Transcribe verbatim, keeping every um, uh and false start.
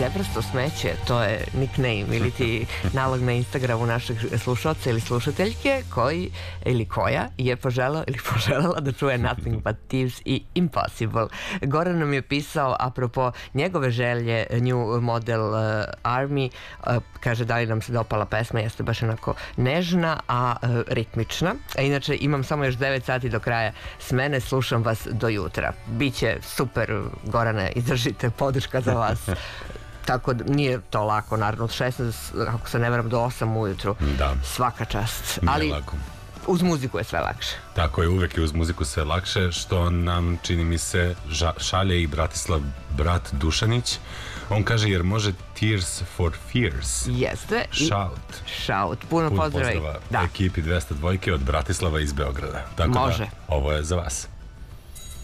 Zebrasto smeće, to je nickname ili ti nalog na Instagramu našeg slušalca ili slušateljke koji ili koja je poželao ili poželjela da čuje Nothing But Thieves i Impossible. Goran nam je pisao apropo njegove želje New Model uh, Army, uh, kaže da li nam se dopala pesma, jeste baš onako nežna, a uh, ritmična. A inače imam samo još devet sati do kraja smene, slušam vas do jutra. Biće super, Gorane, izdržite, podrška za vas. Tako da nije to lako, naravno od šesnaest, ako se ne varam, do osam ujutru. Da. Svaka čast. Nije ali lako. Uz muziku je sve lakše. Tako je, uvek je uz muziku sve lakše, što nam, čini mi se, ža, šalje i Bratislav brat Dušanić. On kaže, jer može Tears for Fears. Jeste. Shout. Shout. Puno Pun pozdrava. pozdrava Da. ekipi dvesta dva od Bratislava iz Beograda. Tako može. Da, ovo je za vas.